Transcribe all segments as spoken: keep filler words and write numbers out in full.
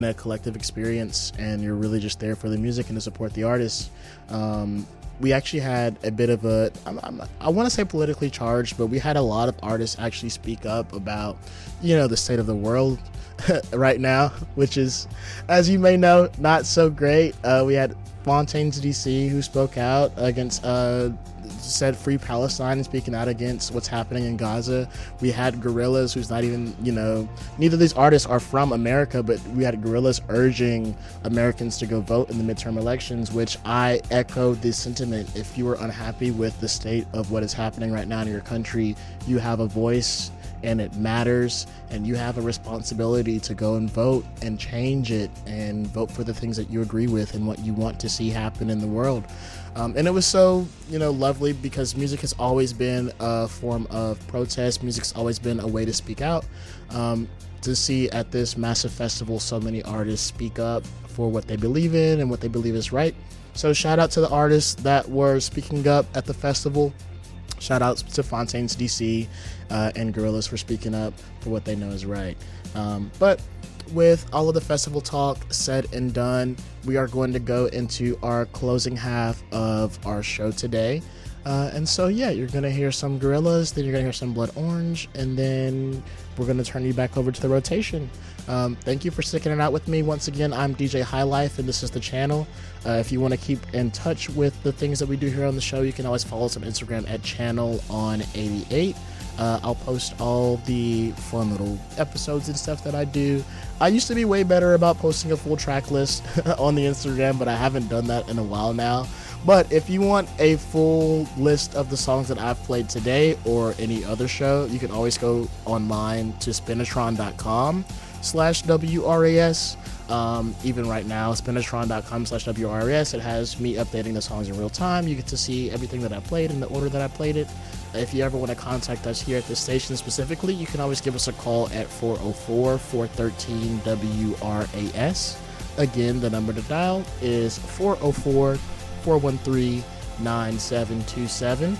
a collective experience, and you're really just there for the music and to support the artists. Um, we actually had a bit of a, I'm, I'm, I want to say politically charged, but we had a lot of artists actually speak up about, you know, the state of the world right now, which is, as you may know, not so great. Uh, we had Fontaines D C who spoke out against, uh, said free Palestine and speaking out against what's happening in Gaza. We had Gorillaz, who's not even, you know, neither of these artists are from America, but we had Gorillaz urging Americans to go vote in the midterm elections, which I echo this sentiment. If you are unhappy with the state of what is happening right now in your country, you have a voice and it matters, and you have a responsibility to go and vote and change it and vote for the things that you agree with and what you want to see happen in the world. Um, and it was so, you know, lovely because music has always been a form of protest. Music's always been a way to speak out. Um, to see at this massive festival so many artists speak up for what they believe in and what they believe is right. So shout out to the artists that were speaking up at the festival. Shout out to Fontaines D C uh, and Gorillaz for speaking up for what they know is right. Um, but with all of the festival talk said and done, we are going to go into our closing half of our show today. Uh, and so, yeah, you're going to hear some Gorillaz, then you're going to hear some Blood Orange, and then we're going to turn you back over to the rotation. Um, thank you for sticking it out with me. Once again, I'm D J High Life, and this is the channel. Uh, if you want to keep in touch with the things that we do here on the show, you can always follow us on Instagram at channel on eighty-eight. Uh, I'll post all the fun little episodes and stuff that I do. I used to be way better about posting a full track list on the Instagram, but I haven't done that in a while now. But if you want a full list of the songs that I've played today or any other show, you can always go online to spinatron.com slash WRAS. Um, even right now, spinatron.com slash WRAS. It has me updating the songs in real time. You get to see everything that I played in the order that I played it. If you ever want to contact us here at the station specifically, you can always give us a call at four oh four, four one three, W R A S. Again, the number to dial is four oh four, four one three, nine seven two seven.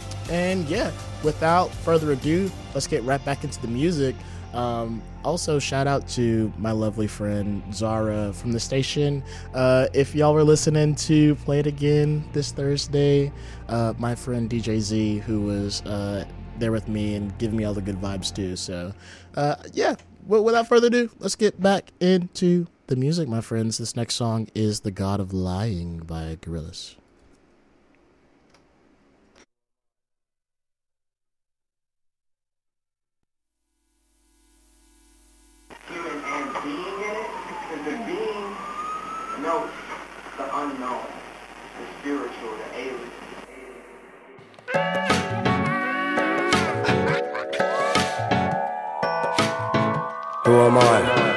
And yeah, without further ado, let's get right back into the music. Um, also, shout out to my lovely friend Zara from the station. Uh, if y'all were listening to Play It Again this Thursday, uh, my friend D J Z, who was uh, there with me and giving me all the good vibes too. So, uh, yeah, w- without further ado, let's get back into the music, my friends. This next song is The God of Lying by Gorillaz. Human and being in it, because the being knows the unknown, the spiritual, the alien. Who am I?